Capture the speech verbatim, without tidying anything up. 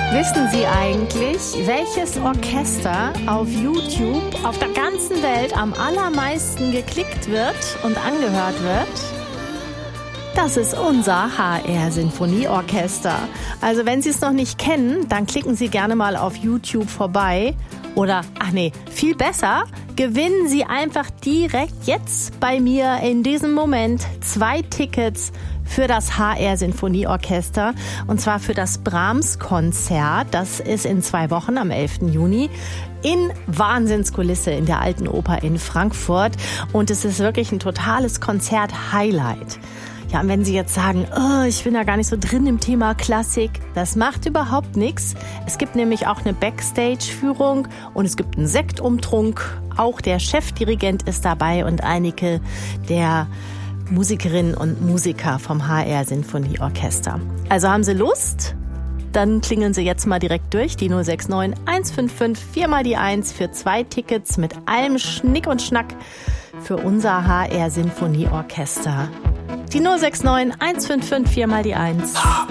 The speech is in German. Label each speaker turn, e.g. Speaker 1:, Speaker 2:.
Speaker 1: Wissen Sie eigentlich, welches Orchester auf YouTube auf der ganzen Welt am allermeisten geklickt wird und angehört wird? Das ist unser H R-Sinfonieorchester. Also wenn Sie es noch nicht kennen, dann klicken Sie gerne mal auf YouTube vorbei. Oder, ach nee, viel besser, gewinnen Sie einfach direkt jetzt bei mir in diesem Moment zwei Tickets für das H R-Sinfonieorchester. Und zwar für das Brahms-Konzert. Das ist in zwei Wochen am elften Juni in Wahnsinnskulisse in der Alten Oper in Frankfurt. Und es ist wirklich ein totales Konzert-Highlight. Ja, und wenn Sie jetzt sagen, oh, ich bin da gar nicht so drin im Thema Klassik, das macht überhaupt nichts. Es gibt nämlich auch eine Backstage-Führung und es gibt einen Sektumtrunk. Auch der Chefdirigent ist dabei und einige der Musikerinnen und Musiker vom H R-Sinfonieorchester. Also haben Sie Lust? Dann klingeln Sie jetzt mal direkt durch, die null sechs neun eins fünf fünf vier mal die eins für zwei Tickets mit allem Schnick und Schnack für unser H R-Sinfonieorchester. Die null sechs neun eins fünf fünf vier mal die eins.